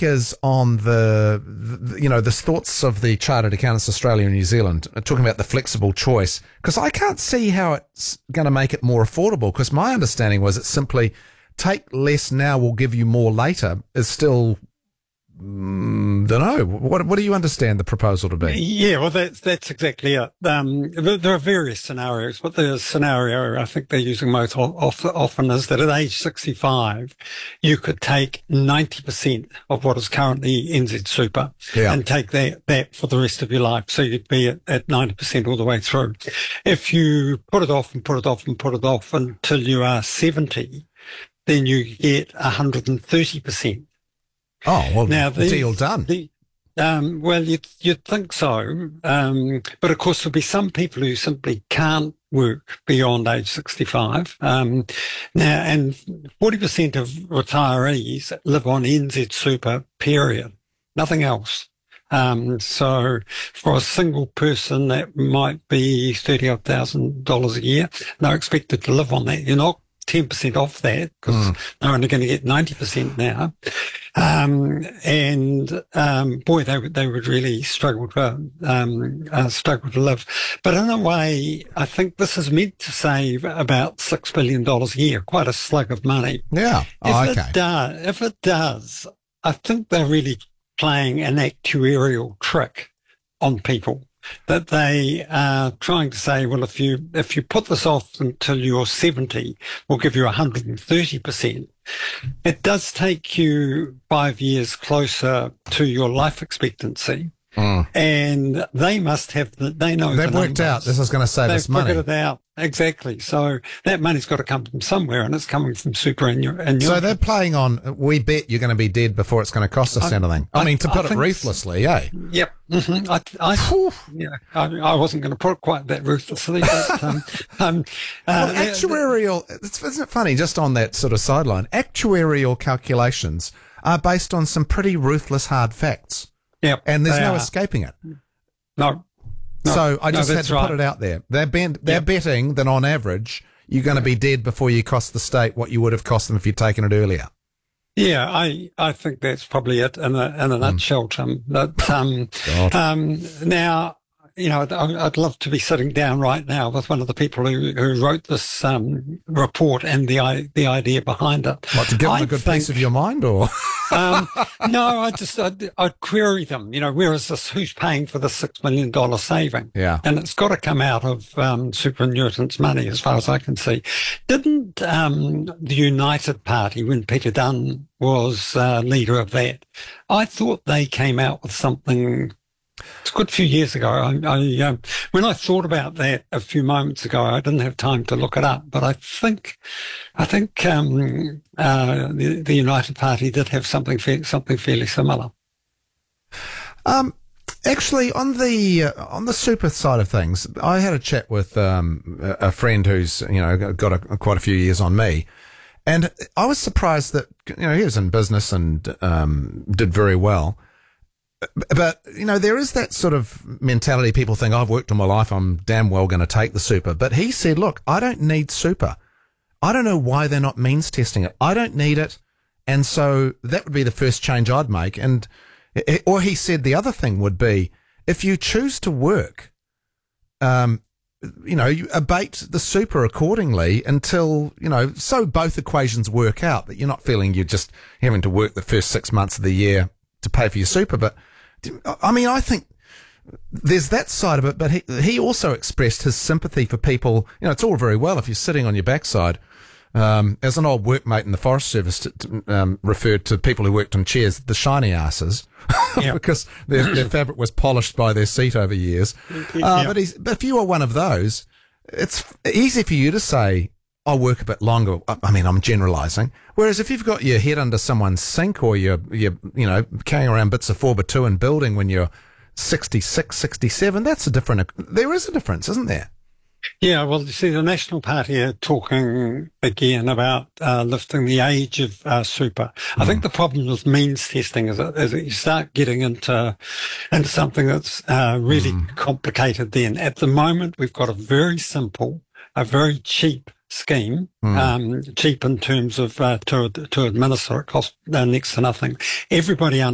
is on the thoughts of the Chartered Accountants Australia and New Zealand, talking about the flexible choice? Because I can't see how it's going to make it more affordable, because my understanding was it's simply take less now, we'll give you more later, is still... don't know. What do you understand the proposal to be? Yeah, well, that's exactly it. There are various scenarios, but the scenario I think they're using most often is that at age 65, you could take 90% of what is currently NZ Super and take that for the rest of your life. So you'd be at 90% all the way through. If you put it off and put it off and put it off until you are 70, then you get 130%. Oh, well, now deal done. Well, you'd think so. But of course, there'll be some people who simply can't work beyond age 65. Now, and 40% of retirees live on NZ Super, period. Nothing else. So for a single person, that might be $30,000 a year. They're expected to live on that. You're not 10% off that, because they're only going to get 90% now. Boy, they would really struggle to live. But in a way, I think this is meant to save about $6 billion a year, quite a slug of money. Yeah. If it does, I think they're really playing an actuarial trick on people. That they are trying to say, well, if you put this off until you're 70, we'll give you 130%. It does take you 5 years closer to your life expectancy. And they must have they know they've worked out this is going to save us money. They've figured it out. Exactly. So that money's got to come from somewhere, and it's coming from Super and your. So they're playing on, we bet you're going to be dead before it's going to cost us anything. I mean, to put it ruthlessly, eh? Yep. Mm-hmm. I wasn't going to put it quite that ruthlessly. But, actuarial, isn't it funny, just on that sort of sideline, actuarial calculations are based on some pretty ruthless hard facts. Yep. And there's no escaping it. No. So I just had to put it out there. They're betting that on average you're going to be dead before you cost the state what you would have cost them if you'd taken it earlier. Yeah, I think that's probably it in a nutshell, Tim. But, now, you know, I'd love to be sitting down right now with one of the people who wrote this report and the idea behind it. What, to give them a good piece of your mind, or? No, I'd query them. You know, where is this? Who's paying for the $6 million saving? Yeah, and it's got to come out of superannuitants' money, as far as I can see. Didn't the United Party, when Peter Dunn was leader of that, I thought they came out with something. It's a good few years ago. When I thought about that a few moments ago, I didn't have time to look it up, but I think the United Party did have something fairly similar. Actually, on the super side of things, I had a chat with a friend who's got quite a few years on me, and I was surprised that he was in business and did very well. But, there is that sort of mentality. People think, I've worked all my life, I'm damn well going to take the super. But he said, look, I don't need super. I don't know why they're not means testing it. I don't need it. And so that would be the first change I'd make. Or he said the other thing would be, if you choose to work, you abate the super accordingly until, so both equations work out, that you're not feeling you're just having to work the first 6 months of the year to pay for your super. But I mean, I think there's that side of it, but he also expressed his sympathy for people. It's all very well if you're sitting on your backside. As an old workmate in the Forest Service referred to people who worked on chairs, the shiny asses, because their fabric was polished by their seat over years. But if you are one of those, it's easy for you to say, I'll work a bit longer. I mean, I'm generalising. Whereas if you've got your head under someone's sink, or you're carrying around bits of 4x2 and building when you're 66, 67, there is a difference, isn't there? Yeah, well, you see, the National Party are talking again about lifting the age of super. I think the problem with means testing is that you start getting into something that's really complicated then. At the moment, we've got a very simple, a very cheap scheme, cheap in terms of to administer. It costs next to nothing. Everybody